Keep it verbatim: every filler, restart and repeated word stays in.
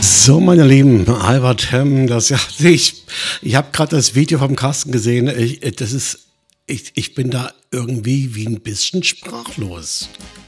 So, meine Lieben, Albert Hem, das ja, ich, ich habe gerade das Video vom Carsten gesehen. Ich, das ist, ich, ich bin da irgendwie wie ein bisschen sprachlos.